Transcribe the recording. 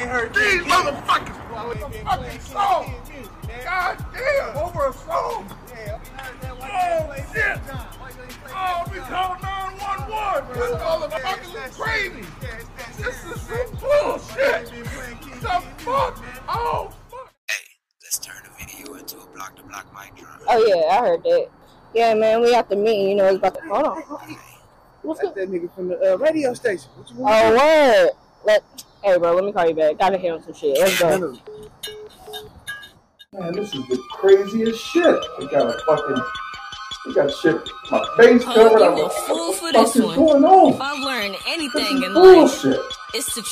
heard these motherfuckers for a fucking song. God damn, over a song. Oh shit. Oh, we call 911. This motherfucker is crazy. This is some bullshit. The fuck? Oh fuck. Hey, let's turn the video into a block to block mic drop. Oh yeah, I heard that. Yeah, man, we at the meeting. You know, it's about to. Hold on. What's That's that nigga from the radio station. What you want? Oh, word. Hey, bro, let me call you back. Gotta hear some shit. Let's go. Man, this is the craziest shit. They got shit. My face covered. I'm a fool for this one. Going on? If I've learned anything This is in life, bullshit. it's to